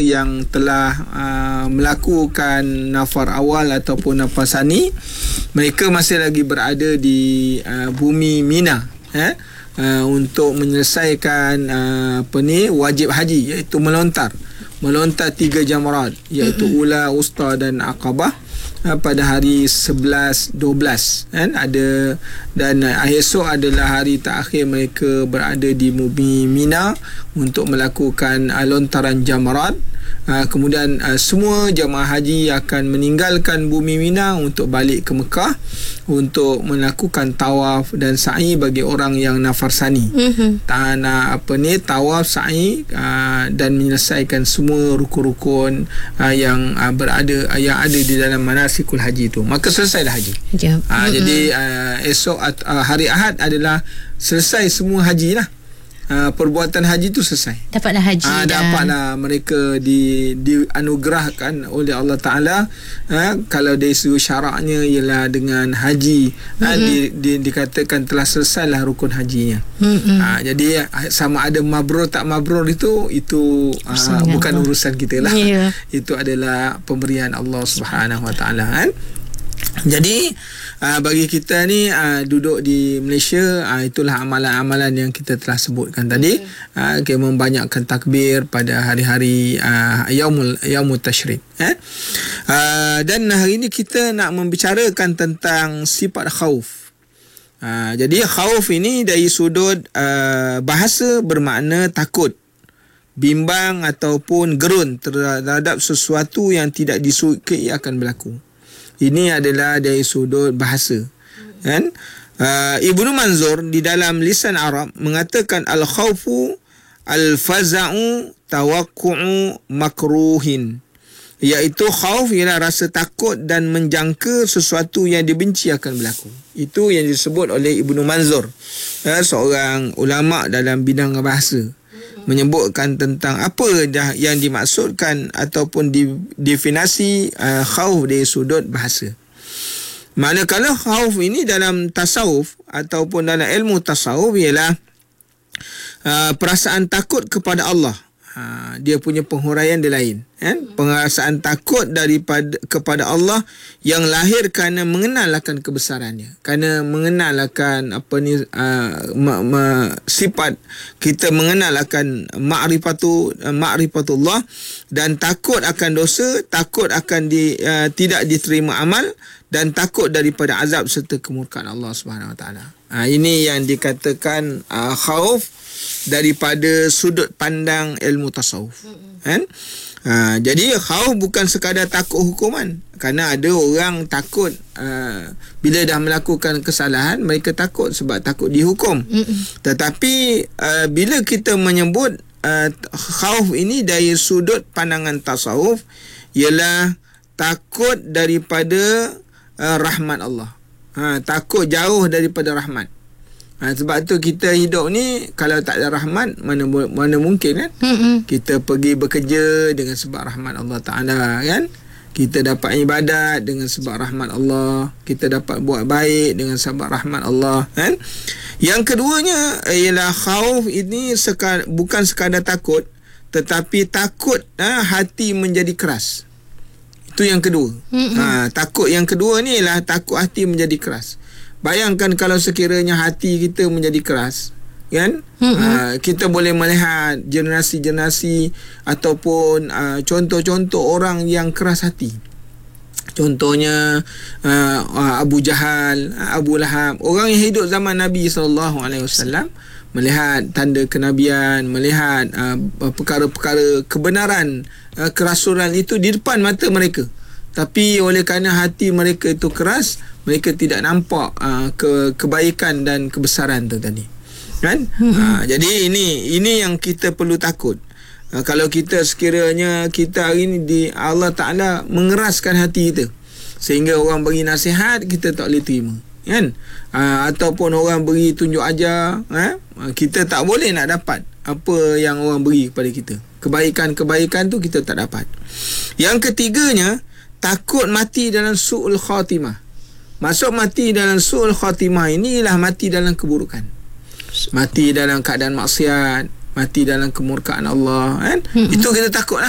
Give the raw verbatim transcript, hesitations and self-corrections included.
yang telah uh, melakukan nafar awal ataupun nafar sani, mereka masih lagi berada di uh, bumi Mina, eh? uh, untuk menyelesaikan uh, apa ni wajib haji, iaitu melontar melontar tiga jamrat, iaitu mm-hmm. ula, usta dan aqabah uh, pada hari sebelas, dua belas, kan? Ada, dan uh, esok adalah hari terakhir mereka berada di bumi Mina untuk melakukan uh, lontaran jamrat. Uh, kemudian uh, semua jemaah haji akan meninggalkan bumi Mina untuk balik ke Mekah untuk melakukan tawaf dan sa'i bagi orang yang nafar sani. Mm-hmm. Tanah apa ni tawaf, sa'i uh, dan menyelesaikan semua rukun-rukun uh, yang uh, berada uh, yang ada di dalam manasikul haji itu. Maka selesailah haji. Yep. Uh, mm-hmm. Jadi uh, esok uh, hari Ahad adalah selesai semua haji lah. Uh, perbuatan haji tu selesai. Dapatlah haji uh, dah. Dapatlah mereka di dianugerahkan oleh Allah Ta'ala. uh, Kalau dari segi syaraknya ialah dengan haji, mm-hmm. uh, di, di, dikatakan telah selesailah rukun hajinya. mm-hmm. uh, Jadi sama ada mabrur tak mabrur itu Itu uh, bukan Allah. Urusan kita lah. yeah. Itu adalah pemberian Allah Subhanahu Wa Ta'ala, kan? Jadi uh, bagi kita ni uh, duduk di Malaysia, uh, itulah amalan-amalan yang kita telah sebutkan tadi. uh, okay, membanyakkan takbir pada hari-hari uh, yaumul yaumut tasyrik, eh? uh, dan hari ini kita nak membicarakan tentang sifat khauf. uh, jadi khauf ini dari sudut uh, bahasa bermakna takut, bimbang ataupun gerun terhadap sesuatu yang tidak disukai akan berlaku. Ini adalah dari sudut bahasa, kan? Uh, Ibnu Manzur di dalam lisan Arab mengatakan al-khawfu al-faza'u tawaqqu'u makruhin, iaitu khauf ialah rasa takut dan menjangka sesuatu yang dibenci akan berlaku. Itu yang disebut oleh Ibnu Manzur, uh, seorang ulama dalam bidang bahasa, menyebutkan tentang apa dah yang dimaksudkan ataupun definisi uh, khauf dari sudut bahasa. Manakala khauf ini dalam tasawuf ataupun dalam ilmu tasawuf ialah uh, perasaan takut kepada Allah. Ha, dia punya penghuraian dia lain, kan? Perasaan takut daripada kepada Allah yang lahir kerana mengenal akan kebesarannya, kerana mengenal akan apa ni uh, ma, ma, sifat kita mengenal akan ma'rifatu uh, ma'rifatullah, dan takut akan dosa, takut akan di, uh, tidak diterima amal, dan takut daripada azab serta kemurkaan Allah Subhanahu Wa Taala. Ha, ini yang dikatakan uh, khauf daripada sudut pandang ilmu tasawuf, kan? Ha, jadi khauf bukan sekadar takut hukuman, kerana ada orang takut uh, bila dah melakukan kesalahan, mereka takut sebab takut dihukum. Mm-mm. Tetapi uh, bila kita menyebut uh, khauf ini dari sudut pandangan tasawuf, ialah takut daripada uh, rahmat Allah. Ha, takut jauh daripada rahmat. Ha, sebab tu kita hidup ni kalau tak ada rahmat, mana mana mungkin, kan? Mm-mm. Kita pergi bekerja dengan sebab rahmat Allah Ta'ala, kan? Kita dapat ibadat dengan sebab rahmat Allah, kita dapat buat baik dengan sebab rahmat Allah, kan? Yang keduanya ialah khauf ini sekadar, bukan sekadar takut, tetapi takut ha, hati menjadi keras. Itu yang kedua. Ha, takut yang kedua ni ialah takut hati menjadi keras. Bayangkan kalau sekiranya hati kita menjadi keras, kan? Uh, kita boleh melihat generasi-generasi ataupun uh, contoh-contoh orang yang keras hati. Contohnya uh, Abu Jahal, Abu Lahab, orang yang hidup zaman Nabi sallallahu alaihi wasallam, melihat tanda kenabian, melihat uh, perkara-perkara kebenaran, uh, kerasulan itu di depan mata mereka. Tapi oleh kerana hati mereka itu keras, mereka tidak nampak uh, ke kebaikan dan kebesaran tu tadi, kan? Hmm. Uh, jadi ini ini yang kita perlu takut. Uh, kalau kita sekiranya kita hari ini di Allah Ta'ala mengeraskan hati kita sehingga orang bagi nasihat kita tak boleh terima, kan? Uh, ataupun orang beri tunjuk ajar, eh? uh, kita tak boleh nak dapat apa yang orang beri kepada kita. Kebaikan-kebaikan tu kita tak dapat. Yang ketiganya, takut mati dalam su'ul khatimah. Maksud mati dalam su'ul khatimah ini ialah mati dalam keburukan, mati dalam keadaan maksiat, mati dalam kemurkaan Allah, kan? Hmm. Itu kita takut lah.